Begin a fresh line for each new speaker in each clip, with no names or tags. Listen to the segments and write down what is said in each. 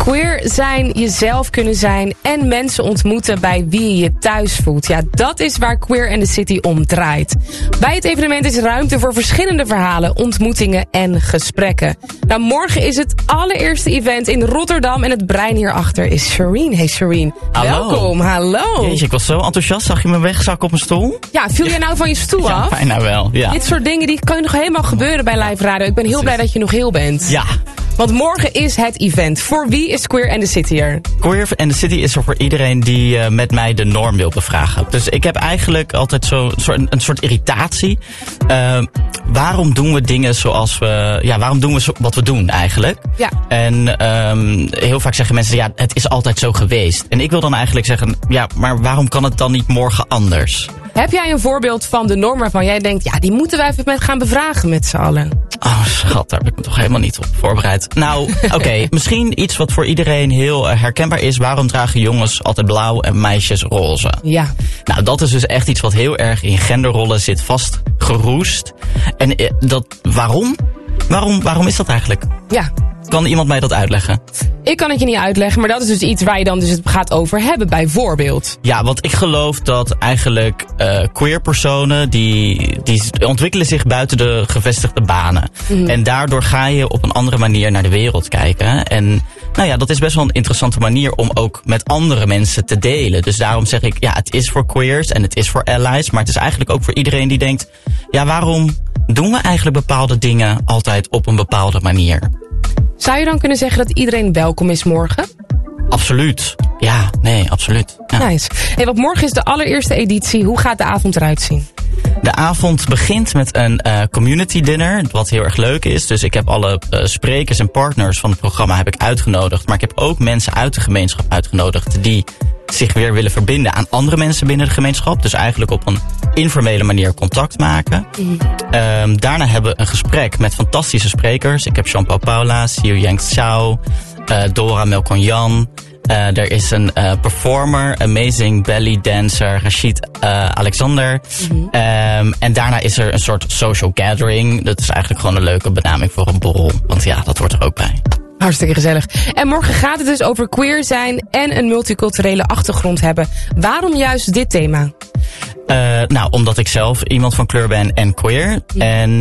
Queer zijn, jezelf kunnen zijn en mensen ontmoeten bij wie je je thuis voelt. Ja, dat is waar Queer and the City om draait. Bij het evenement is ruimte voor verschillende verhalen, ontmoetingen en gesprekken. Nou, morgen is het allereerste event in Rotterdam en het brein hierachter is Shireen. Hey Shireen,
hallo.
Welkom, hallo.
Jeetje, ik was zo enthousiast. Zag je me wegzakken op mijn stoel?
Ja, viel jij nou van je stoel af?
Ja, bijna wel, ja.
Dit soort dingen die kunnen nog helemaal gebeuren bij Live Radio. Ik ben heel blij dat je nog heel bent.
Ja.
Want morgen is het event. Voor wie is Queer and the City er?
Queer and the City is er voor iedereen die met mij de norm wil bevragen. Dus ik heb eigenlijk altijd een soort irritatie. Waarom doen we dingen zoals we... Ja, waarom doen we wat we doen eigenlijk?
Ja.
En heel vaak zeggen mensen, ja, het is altijd zo geweest. En ik wil dan eigenlijk zeggen, ja, maar waarom kan het dan niet morgen anders?
Heb jij een voorbeeld van de norm waarvan jij denkt, ja, die moeten wij even gaan bevragen met z'n allen?
Oh, schat, daar heb ik me toch helemaal niet op voorbereid. Nou, oké, misschien iets wat voor iedereen heel herkenbaar is. Waarom dragen jongens altijd blauw en meisjes roze?
Ja.
Nou, dat is dus echt iets wat heel erg in genderrollen zit vastgeroest. En waarom? Waarom is dat eigenlijk?
Ja.
Kan iemand mij dat uitleggen?
Ik kan het je niet uitleggen, maar dat is dus iets waar je dan dus het gaat over hebben, bijvoorbeeld.
Ja, want ik geloof dat eigenlijk queer personen, die ontwikkelen zich buiten de gevestigde banen. Mm. En daardoor ga je op een andere manier naar de wereld kijken. En nou ja, dat is best wel een interessante manier om ook met andere mensen te delen. Dus daarom zeg ik, ja, het is voor queers en het is voor allies. Maar het is eigenlijk ook voor iedereen die denkt, ja, waarom doen we eigenlijk bepaalde dingen altijd op een bepaalde manier?
Zou je dan kunnen zeggen dat iedereen welkom is morgen?
Absoluut. Ja, nee, absoluut. Ja.
Nice. Hey, want morgen is de allereerste editie. Hoe gaat de avond eruit zien?
De avond begint met een community dinner, wat heel erg leuk is. Dus ik heb alle sprekers en partners van het programma heb ik uitgenodigd. Maar ik heb ook mensen uit de gemeenschap uitgenodigd die zich weer willen verbinden aan andere mensen binnen de gemeenschap. Dus eigenlijk op een informele manier contact maken. Daarna hebben we een gesprek met fantastische sprekers. Ik heb Jean-Paul Paula, Siu Yang Xiao, Dora Melkonjan. Er is een performer, amazing belly dancer, Rashid Alexander. En daarna is er een soort social gathering. Dat is eigenlijk gewoon een leuke benaming voor een borrel. Want ja, dat hoort er ook bij.
Hartstikke gezellig. En morgen gaat het dus over queer zijn en een multiculturele achtergrond hebben. Waarom juist dit thema?
Nou, omdat ik zelf iemand van kleur ben en queer. En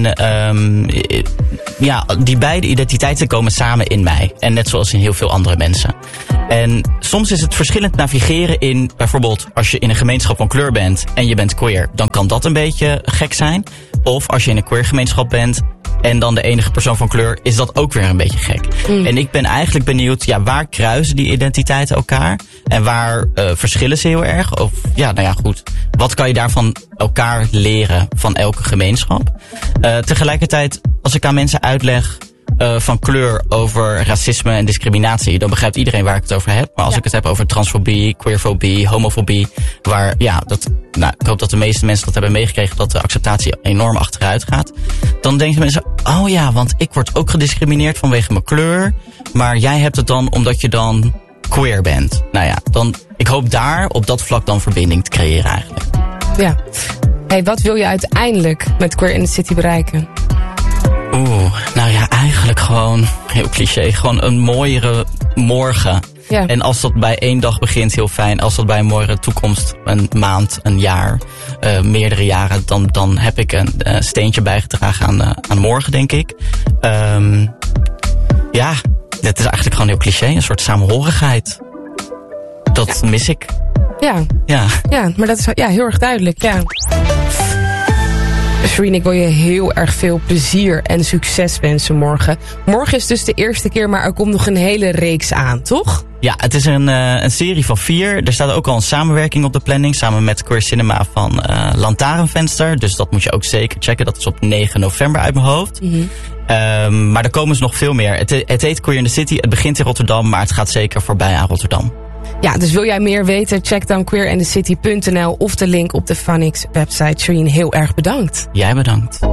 ja, die beide identiteiten komen samen in mij. En net zoals in heel veel andere mensen. En soms is het verschillend navigeren in, bijvoorbeeld als je in een gemeenschap van kleur bent en je bent queer, dan kan dat een beetje gek zijn. Of als je in een queer gemeenschap bent en dan de enige persoon van kleur, is dat ook weer een beetje gek. En ik ben eigenlijk benieuwd, ja, waar kruisen die identiteiten elkaar? En waar verschillen ze heel erg? Of ja, nou ja, goed. Wat kan je daarvan elkaar leren van elke gemeenschap? Tegelijkertijd, als ik aan mensen uitleg van kleur over racisme en discriminatie, dan begrijpt iedereen waar ik het over heb. Maar als ik het heb over transfobie, queerfobie, homofobie, waar, ja, ik hoop dat de meeste mensen dat hebben meegekregen, dat de acceptatie enorm achteruit gaat. Dan denken mensen, oh ja, want ik word ook gediscrimineerd vanwege mijn kleur, maar jij hebt het dan omdat je dan queer bent. Nou ja, ik hoop daar op dat vlak dan verbinding te creëren eigenlijk.
Ja. Hey, wat wil je uiteindelijk met Queer and the City bereiken?
Nou ja, eigenlijk gewoon, heel cliché, gewoon een mooiere morgen. Ja. En als dat bij 1 dag begint, heel fijn. Als dat bij een mooiere toekomst, een maand, een jaar, meerdere jaren, dan heb ik een steentje bijgedragen aan morgen, denk ik. Ja, dat is eigenlijk gewoon heel cliché, een soort samenhorigheid. Dat mis ik.
Ja, maar dat is heel erg duidelijk, ja. Shireen, ik wil je heel erg veel plezier en succes wensen morgen. Morgen is dus de eerste keer, maar er komt nog een hele reeks aan, toch?
Ja, het is een serie van 4. Er staat ook al een samenwerking op de planning, samen met Queer Cinema van Lantaarnvenster. Dus dat moet je ook zeker checken. Dat is op 9 november uit mijn hoofd. Maar er komen dus nog veel meer. Het heet Queer in the City. Het begint in Rotterdam, maar het gaat zeker voorbij aan Rotterdam. Ja, dus wil jij meer weten, check dan queerandthecity.nl of de link op de Funix website. Shireen, heel erg bedankt. Jij bedankt.